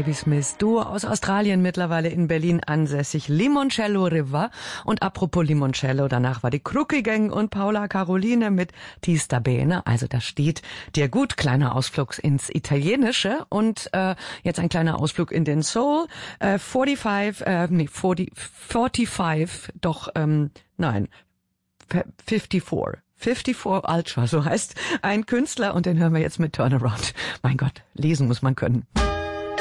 Smith, Duo aus Australien, mittlerweile in Berlin ansässig, Limoncello River. Und apropos Limoncello, danach war die Krucki Gang und Paula Caroline mit Ti sta bene, also das steht dir gut. Kleiner Ausflug ins Italienische und jetzt ein kleiner Ausflug in den Soul. 45, nein, 54 Ultra, so heißt ein Künstler und den hören wir jetzt mit Turnaround. Mein Gott, lesen muss man können.